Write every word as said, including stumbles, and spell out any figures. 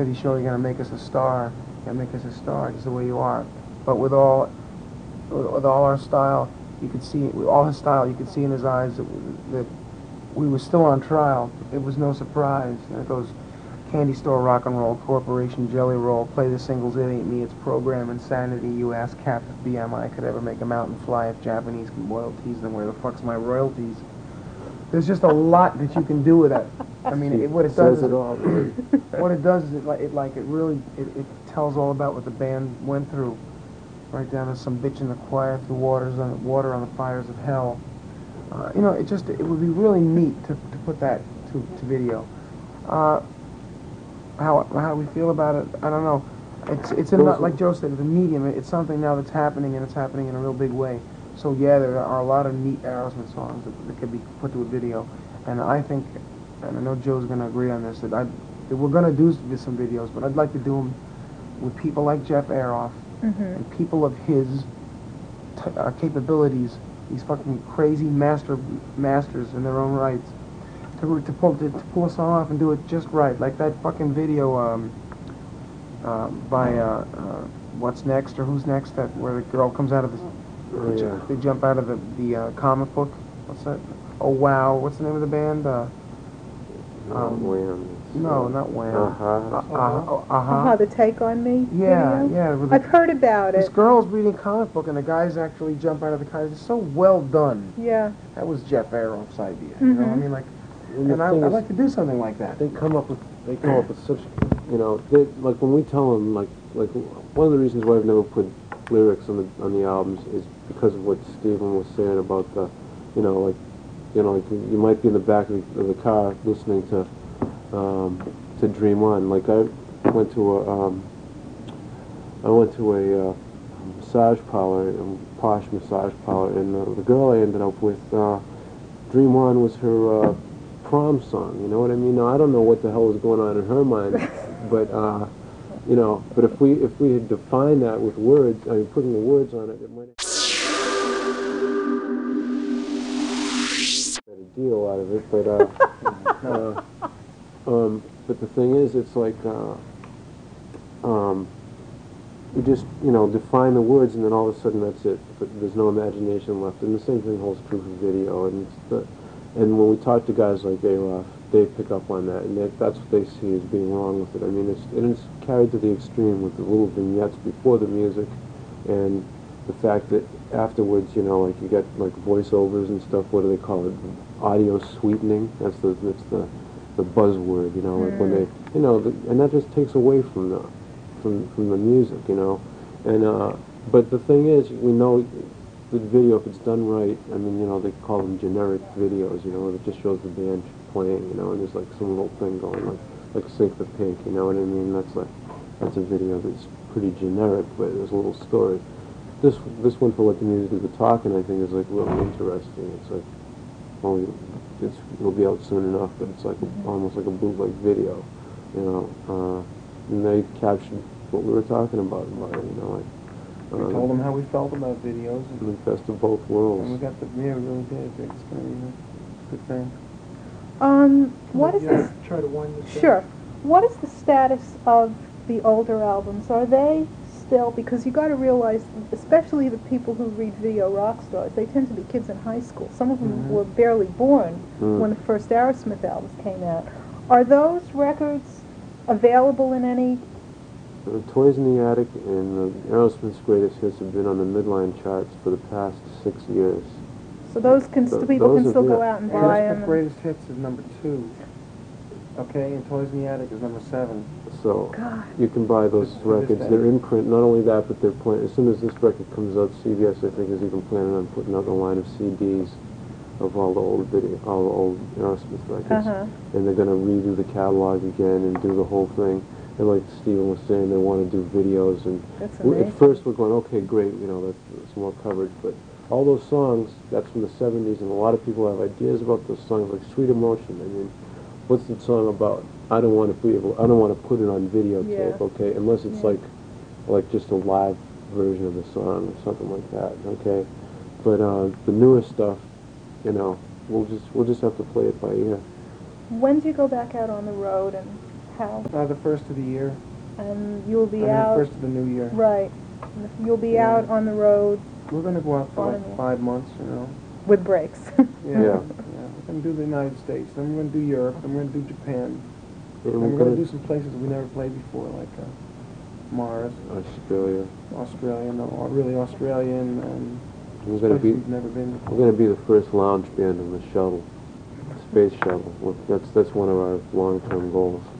said, he's sure you're going to make us a star. You're going to make us a star just the way you are. But with all, with, with all our style, you could see, with all his style, you could see in his eyes that, that we were still on trial. It was no surprise. You know, it goes, Candy Store Rock and Roll, Corporation Jelly Roll, play the singles, It Ain't Me, It's Program Insanity, you ask Cap if B M I could ever make a mountain fly, if Japanese can boil teas, then where the fuck's my royalties? There's just a lot that you can do with that. I mean, it, what it does is, it all. what it does is it like it like it really it, it tells all about what the band went through, right down to Some Bitch in the Choir, Through Waters on Water on the Fires of Hell. Uh, you know, it just it would be really neat to to put that to to video. Uh, how how we feel about it, I don't know. It's it's in, like Joe said, the medium. It's something now that's happening, and it's happening in a real big way. So yeah, there are a lot of neat Aerosmith songs that, that could be put to a video, and I think, and I know Joe's going to agree on this, that I that we're going to do some videos, but I'd like to do them with people like Jeff Aroff mm-hmm. and people of his t uh, capabilities, these fucking crazy master masters in their own rights, to to pull to, to pull a song off and do it just right, like that fucking video um, uh, by uh, uh, What's Next or Who's Next, that where the girl comes out of the Oh, They, yeah. they jump out of the, the uh, comic book. What's that? Oh, wow. What's the name of the band? Uh, um, Wham. no, not Wham. Uh-huh. Uh, uh-huh. Uh-huh. Uh-huh, the Take on Me Yeah, video? yeah. with the- I've heard about This it. girl's reading a comic book, and the guys actually jump out of the car. It's so well done. Yeah. That was Jeff Aroff's idea. You know what I Mhm. mean? Like, And the and I, thing I'd is, like to do something like that. they come up with they come up with such, you know, they, like when we tell them, like like one of the reasons why I've never put lyrics on the on the albums is because of what Stephen was saying about the, you know, like, you know, like you might be in the back of the, of the car listening to um, to Dream On. Like I went to a um, I went to a uh, massage parlor, a posh massage parlor, and uh, the girl I ended up with, uh, Dream On was her uh, prom song. You know what I mean? Now I don't know what the hell was going on in her mind, but. Uh, You know, but if we if we had defined that with words, I mean, putting the words on it, it might have a deal out of it. But uh, uh, um, but the thing is, it's like uh, um, you just you know define the words, and then all of a sudden that's it. But there's no imagination left, and the same thing holds true for video. And it's the and when we talk to guys like A-Roff, they pick up on that, and that, that's what they see as being wrong with it. I mean, it's, and it's carried to the extreme with the little vignettes before the music, and the fact that afterwards, you know, like you get like voiceovers and stuff. What do they call it? Audio sweetening. That's the that's the the buzzword. You know, like when they, you know, the, and that just takes away from the from from the music. You know, and uh, but the thing is, we know. The video, if it's done right, I mean, you know, they call them generic videos, you know, where it just shows the band playing, you know, and there's like some little thing going, like, like Sink the Pink, you know what I mean? That's like, that's a video that's pretty generic, but there's a little story. This this one, for what the music is talking, I think is like really interesting. It's like, well, it's, it'll be out soon enough, but it's like a, almost like a bootleg video, you know, uh, and they captured what we were talking about, about it, you know, like, We told them how we felt about videos. And the best of both worlds. And we got the, yeah, we really did. It's going to be a good thing. Um, what is Yeah, this? try to wind this down. Sure. What is the status of the older albums? Are they still, because you got to realize, especially the people who read Video Rock Stars, they tend to be kids in high school. Some of them Mm-hmm. were barely born Mm. when the first Aerosmith albums came out. Are those records available in any? The Toys in the Attic and the Aerosmith's Greatest Hits have been on the midline charts for the past six years. So those can Th st people those can are still go real. out and buy Aerosmith them. Greatest Hits is number two. Okay, and Toys in the Attic is number seven. So God. you can buy those This- for this records. day. They're in print. Not only that, but they're plan as soon as this record comes out, C B S I think is even planning on putting out a line of C Ds of all the old video, all the old Aerosmith records, Uh-huh. and they're going to redo the catalog again and do the whole thing. And like Stephen was saying, they want to do videos. And That's we, at amazing. first we're going, okay, great, you know, that's, that's more coverage. But all those songs, that's from the seventies, and a lot of people have ideas about those songs, like Sweet Emotion. I mean, what's the song about? I don't want to be able, I don't want to put it on videotape, Yeah. okay, unless it's Yeah. like, like just a live version of the song or something like that, okay. But uh, the newer stuff, you know, we'll just we'll just have to play it by ear. When do you go back out on the road and How? Uh, the first of the year. And you'll I be mean, out. first of the new year. Right. You'll be Yeah. out on the road We're gonna go out for Fun, like yeah. five months, you know. with breaks. Yeah. Yeah. yeah. We're gonna do the United States, then we're gonna do Europe, then we're gonna do Japan, And then we're we're gonna gonna do some places we never played before, like uh, Mars, Australia. Australia, no, or really Australian, and We're gonna places be we've never been before. we're gonna be the first lounge band in the shuttle, space shuttle. Well, That's that's one of our long-term goals.